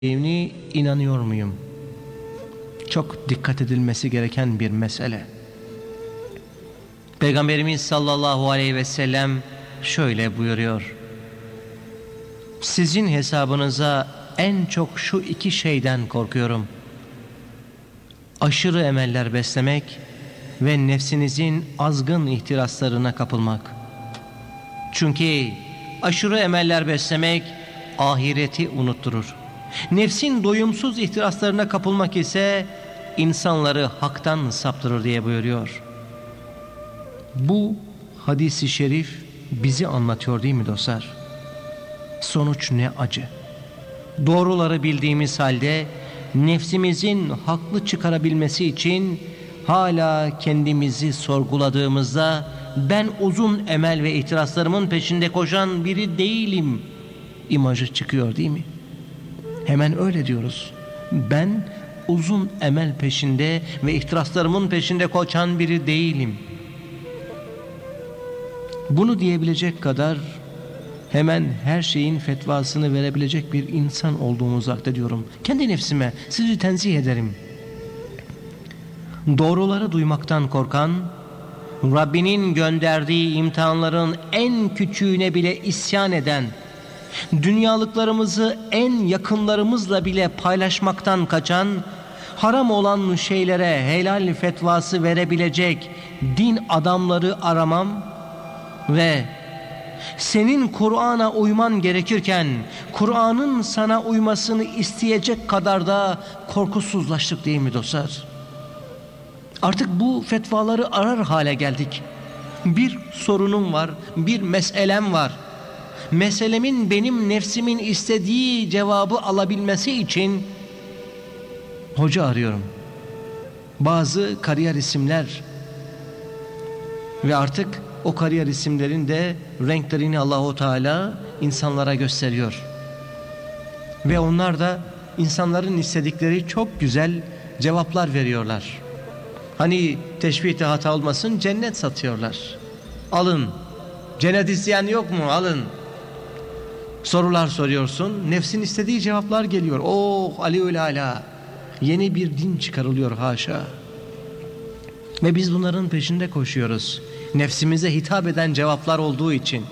inanıyor muyum? Çok dikkat edilmesi gereken bir mesele. Peygamberimiz sallallahu aleyhi ve sellem şöyle buyuruyor: sizin hesabınıza en çok şu iki şeyden korkuyorum: aşırı emeller beslemek ve nefsinizin azgın ihtiraslarına kapılmak. Çünkü aşırı emeller beslemek ahireti unutturur. Nefsin doyumsuz ihtiraslarına kapılmak ise insanları haktan saptırır diye buyuruyor. Bu hadis-i şerif bizi anlatıyor değil mi dostlar? Sonuç ne acı. Doğruları bildiğimiz halde nefsimizin haklı çıkarabilmesi için hala kendimizi sorguladığımızda ben uzun emel ve ihtiraslarımın peşinde koşan biri değilim imajı çıkıyor değil mi? Hemen öyle diyoruz. Ben uzun emel peşinde ve ihtiraslarımın peşinde koşan biri değilim. Bunu diyebilecek kadar hemen her şeyin fetvasını verebilecek bir insan olduğumuzu addediyorum. Kendi nefsime sizi tenzih ederim. Doğruları duymaktan korkan, Rabbinin gönderdiği imtihanların en küçüğüne bile isyan eden, dünyalıklarımızı en yakınlarımızla bile paylaşmaktan kaçan, haram olan şeylere helal fetvası verebilecek din adamları aramam ve senin Kur'an'a uyman gerekirken Kur'an'ın sana uymasını isteyecek kadar da korkusuzlaştık değil mi dostlar? Artık bu fetvaları arar hale geldik. Bir sorunum var, bir meselem var. Meselemin benim nefsimin istediği cevabı alabilmesi için hoca arıyorum. Bazı kariyer isimler ve artık o kariyer isimlerin de renklerini Allahu Teala insanlara gösteriyor. Ve onlar da insanların istedikleri çok güzel cevaplar veriyorlar. Hani teşbihte hata olmasın, cennet satıyorlar. Alın. Cennet isteyen yok mu? Alın. Sorular soruyorsun. Nefsin istediği cevaplar geliyor. Oh aliül ala. Yeni bir din çıkarılıyor haşa. Ve biz bunların peşinde koşuyoruz. Nefsimize hitap eden cevaplar olduğu için.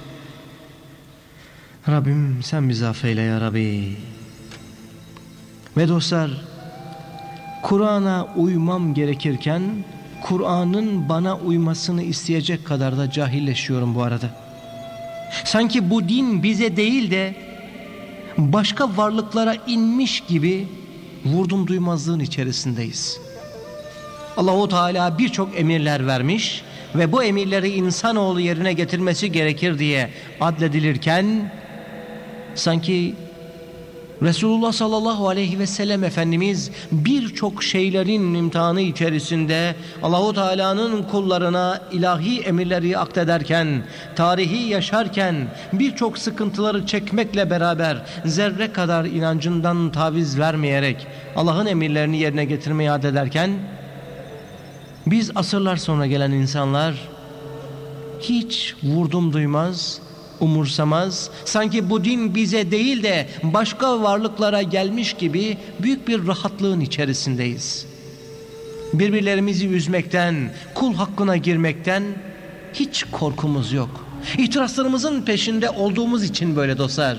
Rabbim sen bizi affeyle ya Rabbi. Ve dostlar, Kur'an'a uymam gerekirken Kur'an'ın bana uymasını isteyecek kadar da cahilleşiyorum bu arada. Sanki bu din bize değil de başka varlıklara inmiş gibi vurdum duymazlığın içerisindeyiz. Allahu Teala birçok emirler vermiş ve bu emirleri insanoğlu yerine getirmesi gerekir diye adledilirken sanki Resulullah sallallahu aleyhi ve sellem Efendimiz birçok şeylerin imtihanı içerisinde Allahu Teala'nın kullarına ilahi emirleri akdederken, tarihi yaşarken birçok sıkıntıları çekmekle beraber zerre kadar inancından taviz vermeyerek Allah'ın emirlerini yerine getirmeye adederken biz asırlar sonra gelen insanlar hiç vurdum duymaz, umursamaz, sanki bu din bize değil de başka varlıklara gelmiş gibi büyük bir rahatlığın içerisindeyiz. Birbirlerimizi üzmekten, kul hakkına girmekten hiç korkumuz yok. İhtiraslarımızın peşinde olduğumuz için böyle dostlar.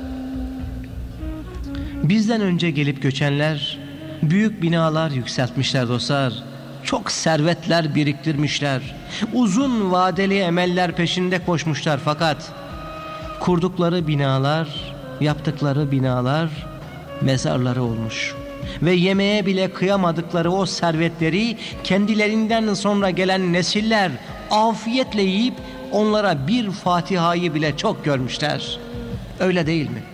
Bizden önce gelip göçenler büyük binalar yükseltmişler dostlar. Çok servetler biriktirmişler. Uzun vadeli emeller peşinde koşmuşlar fakat kurdukları binalar, yaptıkları binalar mezarları olmuş. Ve yemeye bile kıyamadıkları o servetleri kendilerinden sonra gelen nesiller afiyetle yiyip onlara bir Fatiha'yı bile çok görmüşler. Öyle değil mi?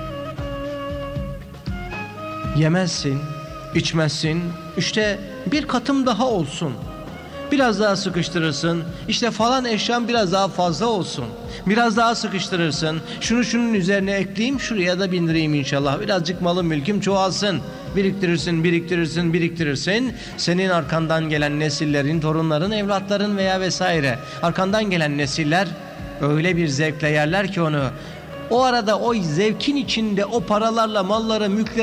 Yemezsin, içmezsin, işte bir katım daha olsun. Biraz daha sıkıştırırsın. İşte falan eşyam biraz daha fazla olsun. Biraz daha sıkıştırırsın. Şunu şunun üzerine ekleyeyim, şuraya da bindireyim inşallah. Birazcık malım mülküm çoğalsın. Biriktirirsin, biriktirirsin, biriktirirsin. Senin arkandan gelen nesillerin, torunların, evlatların veya vesaire. Arkandan gelen nesiller öyle bir zevkle yerler ki onu. O arada o zevkin içinde o paralarla, malları, mülkleri